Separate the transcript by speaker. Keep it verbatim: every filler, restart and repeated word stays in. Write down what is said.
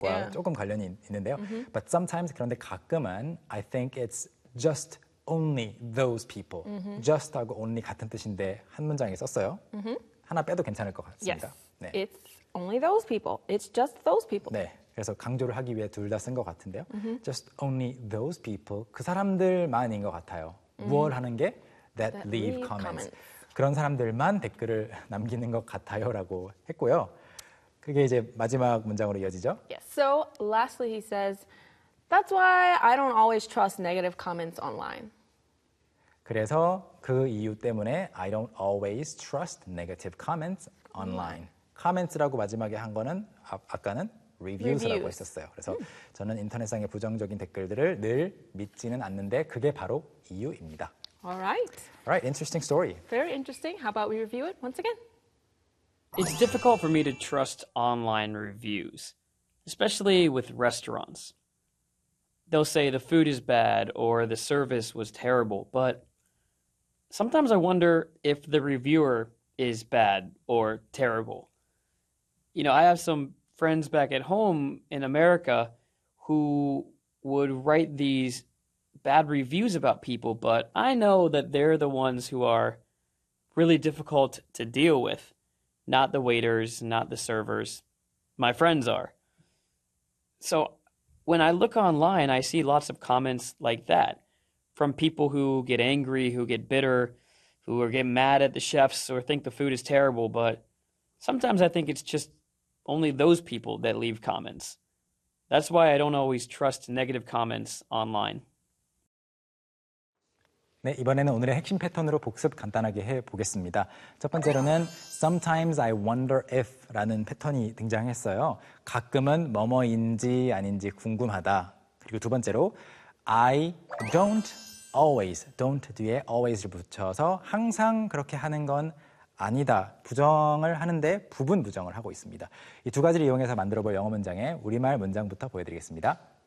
Speaker 1: Yeah.
Speaker 2: 조금 관련이 있는데요. Mm-hmm. But sometimes 그런데 가끔은 I think it's just only those people. Mm-hmm. just하고 only 같은 뜻인데 한 문장에 썼어요. Mm-hmm. 하나 빼도 괜찮을 것 같습니다.
Speaker 1: Yes.
Speaker 2: 네.
Speaker 1: It's only those people. It's just those people.
Speaker 2: 네. 그래서 강조를 하기 위해 둘 다 쓴 것 같은데요. Mm-hmm. Just only those people. 그 사람들만인 것 같아요. Mm-hmm. 무엇 하는 게 that, that leave, leave comments. comments. 그런 사람들만 댓글을 남기는 것 같아요라고 했고요. 그게 이제 마지막 문장으로 이어지죠.
Speaker 1: Yes. So lastly, he says, "That's why I don't always trust negative comments online."
Speaker 2: 그래서 그 이유 때문에 I don't always trust negative comments online. comments라고 마지막에 한 거는 아, 아까는 reviews라고
Speaker 1: Reviews.
Speaker 2: 했었어요. 그래서 음. 저는 인터넷상의 부정적인 댓글들을 늘 믿지는 않는데 그게 바로 이유입니다.
Speaker 1: All right.
Speaker 2: All right, interesting story.
Speaker 1: Very interesting. How about we review it once again?
Speaker 3: It's difficult for me to trust online reviews, especially with restaurants. They'll say the food is bad or the service was terrible, but sometimes I wonder if the reviewer is bad or terrible. You know, I have some friends back at home in America who would write these bad reviews about people, but I know that they're the ones who are really difficult to deal with. Not the waiters, not the servers. My friends are. So when I look online, I see lots of comments like that from people who get angry, who get bitter, who are getting mad at the chefs or think the food is terrible. But sometimes I think it's just only those people that leave comments. That's why I don't always trust negative comments online.
Speaker 2: 네, 이번에는 오늘의 핵심 패턴으로 복습 간단하게 해보겠습니다. 첫 번째로는 Sometimes I wonder if라는 패턴이 등장했어요. 가끔은 뭐뭐인지 아닌지 궁금하다. 그리고 두 번째로 I don't always, don't 뒤에 always를 붙여서 항상 그렇게 하는 건 아니다. 부정을 하는데 부분 부정을 하고 있습니다. 이 두 가지를 이용해서 만들어 볼 영어 문장의 우리말 문장부터 보여드리겠습니다.